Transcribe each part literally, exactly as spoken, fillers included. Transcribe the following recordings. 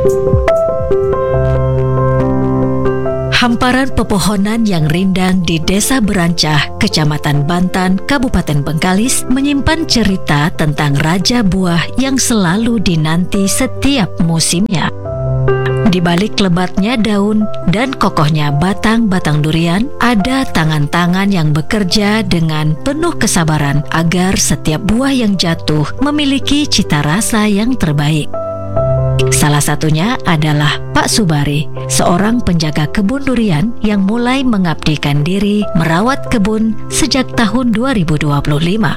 Hamparan pepohonan yang rindang di Desa Berancah, Kecamatan Bantan, Kabupaten Bengkalis menyimpan cerita tentang raja buah yang selalu dinanti setiap musimnya. Di balik lebatnya daun dan kokohnya batang-batang durian, ada tangan-tangan yang bekerja dengan penuh kesabaran agar setiap buah yang jatuh memiliki cita rasa yang terbaik. Salah satunya adalah Pak Subari, seorang penjaga kebun durian yang mulai mengabdikan diri merawat kebun sejak tahun dua ribu dua puluh lima.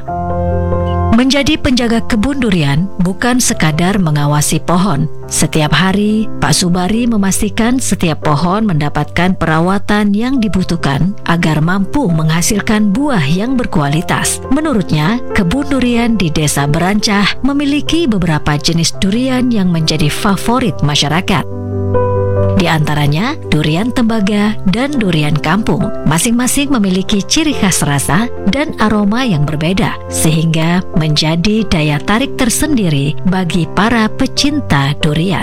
Menjadi penjaga kebun durian bukan sekadar mengawasi pohon. Setiap hari, Pak Subari memastikan setiap pohon mendapatkan perawatan yang dibutuhkan agar mampu menghasilkan buah yang berkualitas. Menurutnya, kebun durian di Desa Berancah memiliki beberapa jenis durian yang menjadi favorit masyarakat. Di antaranya durian tembaga dan durian kampung. Masing-masing memiliki ciri khas rasa dan aroma yang berbeda, sehingga menjadi daya tarik tersendiri bagi para pecinta durian.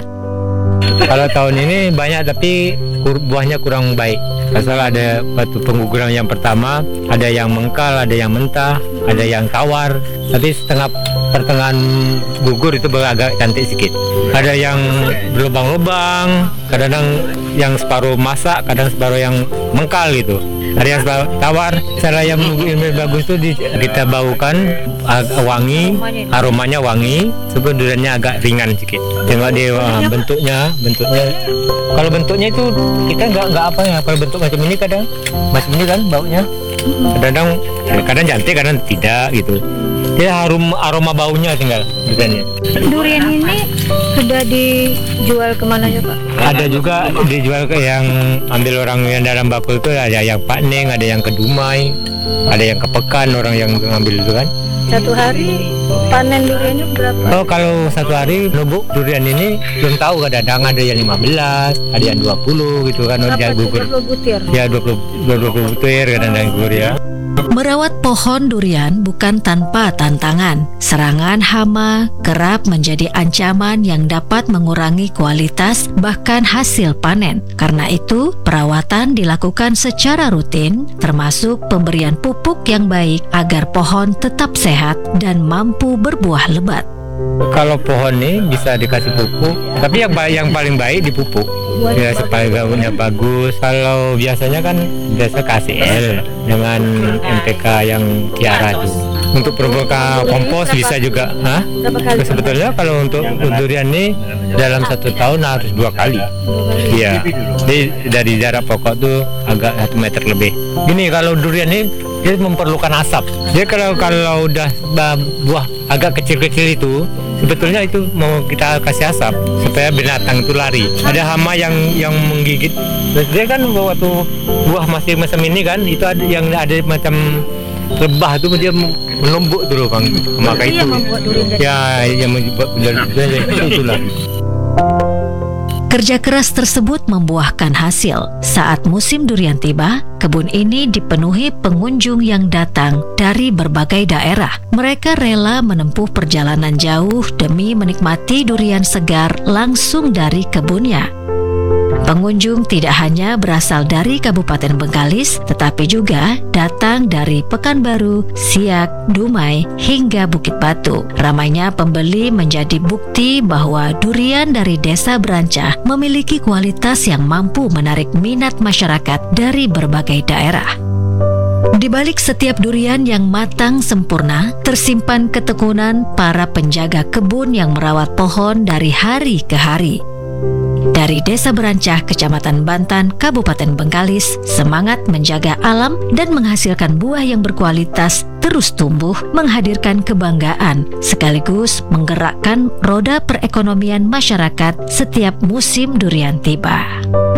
Kalau tahun ini banyak tapi buahnya kurang baik. Asal ada batu pengguguran yang pertama, ada yang mengkal, ada yang mentah, ada yang tawar. Tapi setengah pertengahan gugur itu agak cantik sedikit. Ada yang berlubang-lubang, kadang yang separuh masak, kadang separuh yang mengkal gitu. Ada yang tawar. Cara yang lebih bagus itu kita baukan wangi, aromanya wangi, sebelum duriannya agak ringan sedikit. Tengok dia bentuknya, bentuknya. Kalau bentuknya itu kita nggak nggak apa ya. Kalau bentuk macam ini kadang macam ini kan baunya. Kadang kadang cantik, kadang tidak gitu. Dia harum aroma baunya tinggal duriannya. Durian ini sudah dijual kemana ya Pak? Ada juga dijual ke yang ambil orang yang dalam bakul itu, ada yang Pak Neng, ada yang ke Dumai, ada yang ke Pekan orang yang ngambil itu kan. Satu hari panen duriannya berapa? Oh, kalau satu hari nubuk durian ini belum tahu, kadang ada yang lima belas, ada yang dua puluh gitu kan. Berapa? dua puluh butir? Ya dua puluh, dua puluh butir kadang-kadang gugur ya. Merawat pohon durian bukan tanpa tantangan. Serangan hama kerap menjadi ancaman yang dapat mengurangi kualitas bahkan hasil panen. Karena itu, perawatan dilakukan secara rutin, termasuk pemberian pupuk yang baik agar pohon tetap sehat dan mampu berbuah lebat. Kalau pohon ini bisa dikasih pupuk, tapi yang yang paling baik dipupuk. Ya supaya daunnya bagus. Kalau biasanya kan biasa K C L dengan M P K yang Kiara itu. Untuk provoka kompos bisa juga. Hah? Sebetulnya kalau untuk durian ini dalam satu tahun harus dua kali. Iya. Jadi dari jarak pokok tuh agak satu meter lebih. Gini, kalau durian ini dia memerlukan asap. Dia kalau kalau udah buah agak kecil-kecil itu, sebetulnya itu mau kita kasih asap supaya binatang itu lari. Ada hama yang yang menggigit. Dia kan waktu buah masih macam ini kan, itu ada yang ada macam lebah itu dia menumbuk dulu bang. Maka itu ya yang membuat durian itu itulah. Kerja keras tersebut membuahkan hasil. Saat musim durian tiba, kebun ini dipenuhi pengunjung yang datang dari berbagai daerah. Mereka rela menempuh perjalanan jauh demi menikmati durian segar langsung dari kebunnya. Pengunjung tidak hanya berasal dari Kabupaten Bengkalis, tetapi juga datang dari Pekanbaru, Siak, Dumai, hingga Bukit Batu. Ramainya pembeli menjadi bukti bahwa durian dari Desa Berancah memiliki kualitas yang mampu menarik minat masyarakat dari berbagai daerah. Di balik setiap durian yang matang sempurna, tersimpan ketekunan para penjaga kebun yang merawat pohon dari hari ke hari. Dari Desa Berancah, Kecamatan Bantan, Kabupaten Bengkalis, semangat menjaga alam dan menghasilkan buah yang berkualitas terus tumbuh, menghadirkan kebanggaan, sekaligus menggerakkan roda perekonomian masyarakat setiap musim durian tiba.